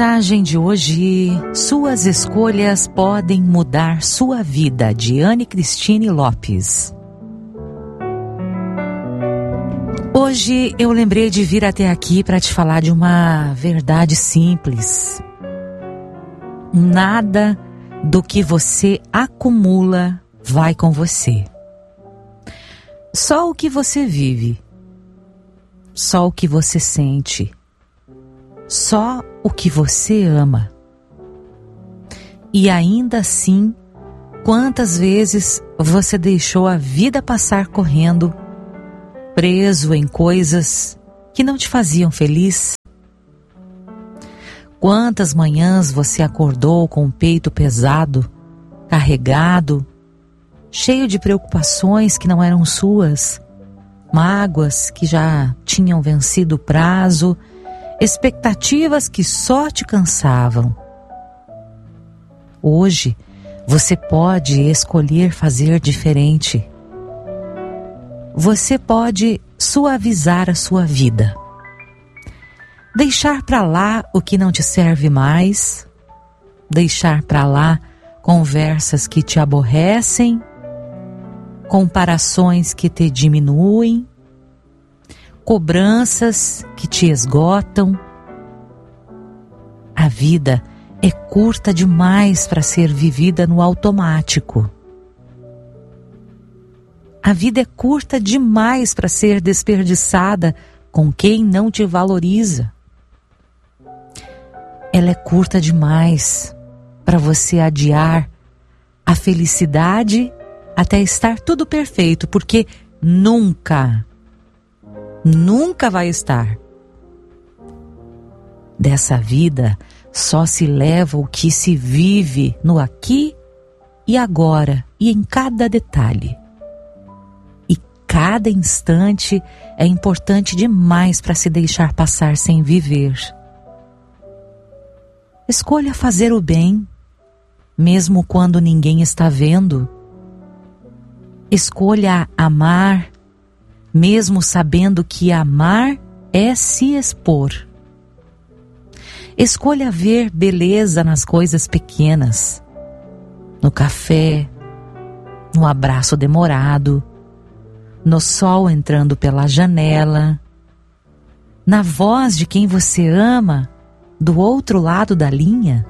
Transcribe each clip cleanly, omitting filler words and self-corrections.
Mensagem de hoje: suas escolhas podem mudar sua vida, de Anne Cristine Lopes. Hoje eu lembrei de vir até aqui para te falar de uma verdade simples. Nada do que você acumula vai com você. Só o que você vive, só o que você sente, só o que você ama. E ainda assim, quantas vezes você deixou a vida passar correndo, preso em coisas que não te faziam feliz? Quantas manhãs você acordou com o peito pesado, carregado, cheio de preocupações que não eram suas, mágoas que já tinham vencido o prazo, expectativas que só te cansavam. Hoje, você pode escolher fazer diferente. Você pode suavizar a sua vida. Deixar para lá o que não te serve mais. Deixar para lá conversas que te aborrecem, comparações que te diminuem, cobranças que te esgotam. A vida é curta demais para ser vivida no automático. A vida é curta demais para ser desperdiçada com quem não te valoriza. Ela é curta demais para você adiar a felicidade até estar tudo perfeito, porque nunca vai estar. Dessa vida só se leva o que se vive no aqui e agora e em cada detalhe. E cada instante é importante demais para se deixar passar sem viver. Escolha fazer o bem, mesmo quando ninguém está vendo. Escolha amar, mesmo sabendo que amar é se expor. Escolha ver beleza nas coisas pequenas, no café, no abraço demorado, no sol entrando pela janela, na voz de quem você ama do outro lado da linha.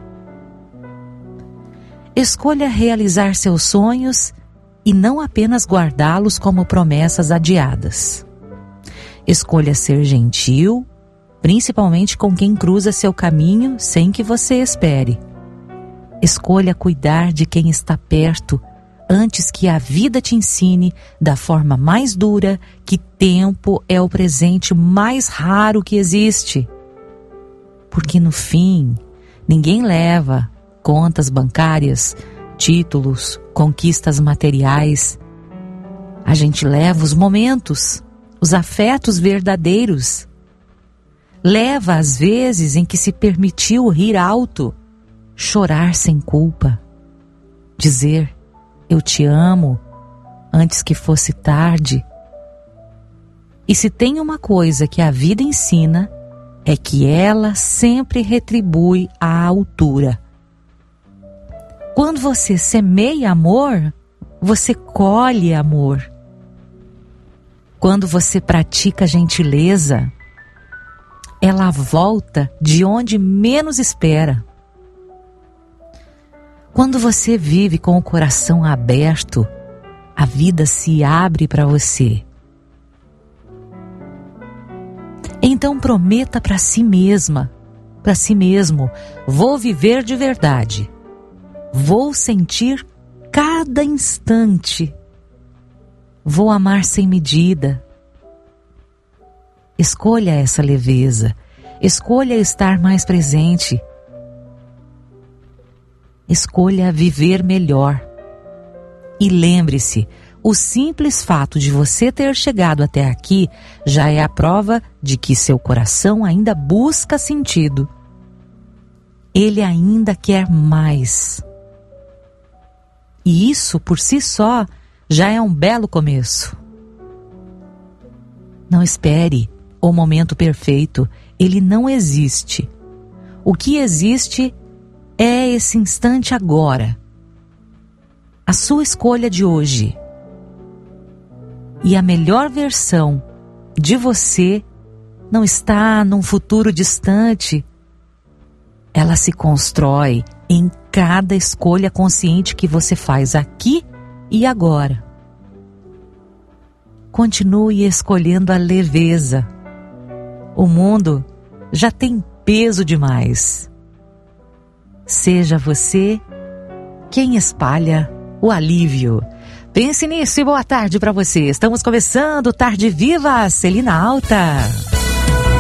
Escolha realizar seus sonhos e não apenas guardá-los como promessas adiadas. Escolha ser gentil, principalmente com quem cruza seu caminho sem que você espere. Escolha cuidar de quem está perto antes que a vida te ensine da forma mais dura que tempo é o presente mais raro que existe. Porque no fim, ninguém leva contas bancárias, títulos, conquistas materiais. A gente leva os momentos, os afetos verdadeiros. Leva as vezes em que se permitiu rir alto, chorar sem culpa, dizer eu te amo antes que fosse tarde. E se tem uma coisa que a vida ensina, é que ela sempre retribui à altura. Quando você semeia amor, você colhe amor. Quando você pratica gentileza, ela volta de onde menos espera. Quando você vive com o coração aberto, a vida se abre para você. Então prometa para si mesma, para si mesmo: vou viver de verdade. Vou sentir cada instante. Vou amar sem medida. Escolha essa leveza. Escolha estar mais presente. Escolha viver melhor. E lembre-se, o simples fato de você ter chegado até aqui já é a prova de que seu coração ainda busca sentido. Ele ainda quer mais. E isso, por si só, já é um belo começo. Não espere o momento perfeito, ele não existe. O que existe é esse instante agora. A sua escolha de hoje. E a melhor versão de você não está num futuro distante. Ela se constrói em cada escolha consciente que você faz aqui e agora. Continue escolhendo a leveza. O mundo já tem peso demais. Seja você quem espalha o alívio. Pense nisso e boa tarde para você. Estamos começando Tarde Viva, Celina Alta.